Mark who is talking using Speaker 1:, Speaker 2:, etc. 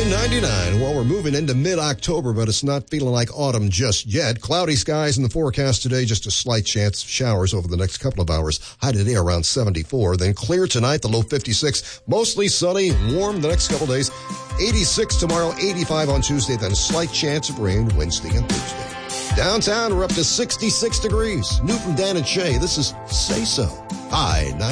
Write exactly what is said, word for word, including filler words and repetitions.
Speaker 1: nine ninety-nine. Well, we're moving into mid-October, but it's not feeling like autumn just yet. Cloudy skies in the forecast today, just a slight chance of showers over the next couple of hours. High today around seventy-four. Then clear tonight, the low fifty-six. Mostly sunny, warm the next couple of days. eighty-six tomorrow, eighty-five on Tuesday, then a slight chance of rain Wednesday and Thursday. Downtown, we're up to sixty-six degrees. Newton, Dan, and Shay, this is Say So. High nine.